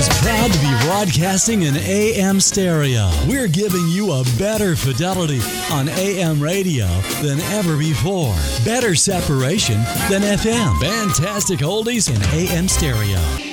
Proud to be broadcasting in AM stereo. We're giving you a better fidelity on AM radio than ever before. Better separation than FM. Fantastic oldies in AM stereo.